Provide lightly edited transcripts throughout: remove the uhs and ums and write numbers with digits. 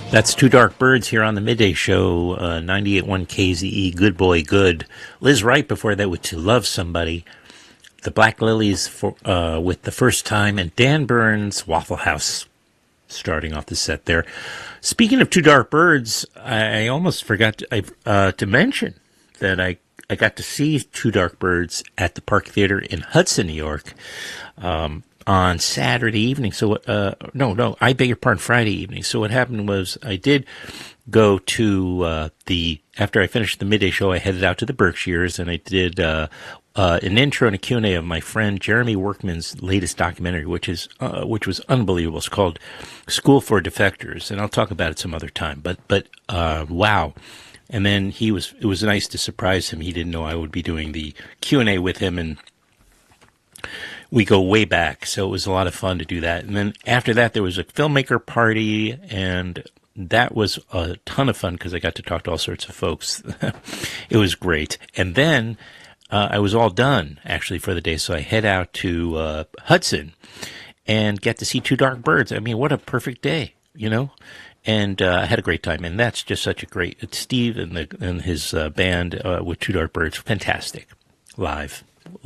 That's Two Dark Birds here on the Midday Show, 98.1 KZE, Good Boy Good. Liz Wright before that with To Love Somebody. The Black Lilies with The First Time, and Dan Burns, Waffle House, starting off the set there. Speaking of Two Dark Birds, I almost forgot to mention that I got to see Two Dark Birds at the Park Theater in Hudson, New York, on Saturday evening. So, I beg your pardon, Friday evening. So what happened was I did go to after I finished the Midday Show, I headed out to the Berkshires, and I did an intro and a Q&A of my friend Jeremy Workman's latest documentary, which was unbelievable. It's called School for Defectors, and I'll talk about it some other time. But wow. And then it was nice to surprise him. He didn't know I would be doing the Q&A with him, and we go way back, so it was a lot of fun to do that. And then after that, there was a filmmaker party, and that was a ton of fun because I got to talk to all sorts of folks. It was great. And then I was all done, actually, for the day, so I head out to Hudson and get to see Two Dark Birds. I mean, what a perfect day, you know? And I had a great time, and that's just such a great... Steve and his band with Two Dark Birds, fantastic, live.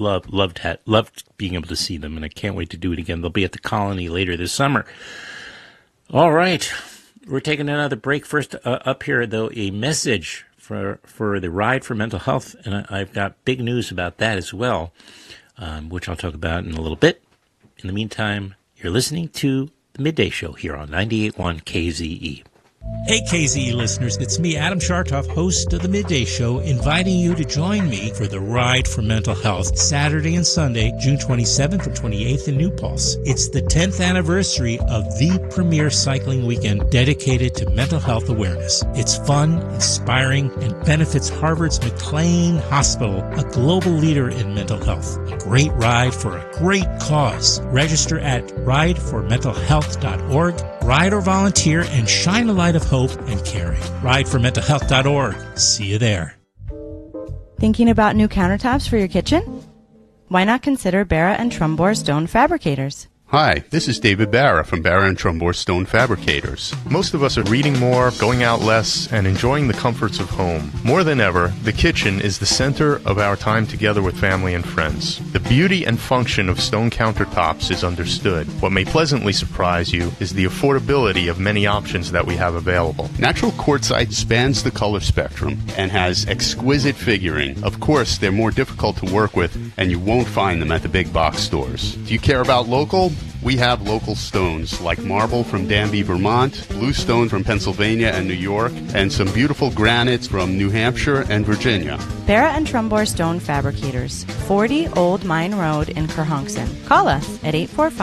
Loved being able to see them, and I can't wait to do it again. They'll be at the Colony later this summer. All right, we're taking another break. First up here, though, a message for the Ride for Mental Health, and I've got big news about that as well, which I'll talk about in a little bit. In the meantime, you're listening to The Midday Show here on 98.1 KZE. Hey KZE listeners, it's me, Adam Chartoff, host of The Midday Show, inviting you to join me for the Ride for Mental Health, Saturday and Sunday, June 27th and 28th in New Paltz. It's the 10th anniversary of the premier cycling weekend dedicated to mental health awareness. It's fun, inspiring, and benefits Harvard's McLean Hospital, a global leader in mental health. A great ride for a great cause. Register at rideformentalhealth.org. Ride or volunteer and shine a light of hope and caring. Rideformentalhealth.org. See you there. Thinking about new countertops for your kitchen? Why not consider Barra and Trumbore Stone Fabricators? Hi, this is David Barra from Barra and Trumbore Stone Fabricators. Most of us are reading more, going out less, and enjoying the comforts of home. More than ever, the kitchen is the center of our time together with family and friends. The beauty and function of stone countertops is understood. What may pleasantly surprise you is the affordability of many options that we have available. Natural quartzite spans the color spectrum and has exquisite figuring. Of course, they're more difficult to work with, and you won't find them at the big box stores. Do you care about local? We have local stones like marble from Danby, Vermont, bluestone from Pennsylvania and New York, and some beautiful granites from New Hampshire and Virginia. Barra and Trumbore Stone Fabricators, 40 Old Mine Road in Kerhonkson. Call us at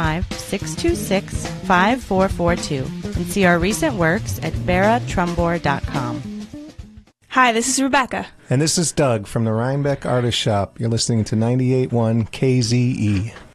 845-626-5442 and see our recent works at barratrumbore.com. Hi, this is Rebecca. And this is Doug from the Rhinebeck Artist Shop. You're listening to 98.1 KZE.